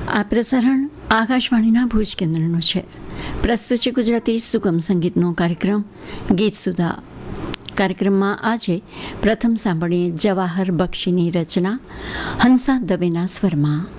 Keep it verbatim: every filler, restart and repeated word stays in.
આ પ્રસારણ આકાશવાણીના ભુજ કેન્દ્રનું છે. પ્રસ્તુત છે ગુજરાતી સુગમ સંગીતનો કાર્યક્રમ ગીત સુધા. કાર્યક્રમમાં આજે પ્રથમ સાંભળીએ જવાહર બક્ષીની રચના હંસા દવેના સ્વરમાં.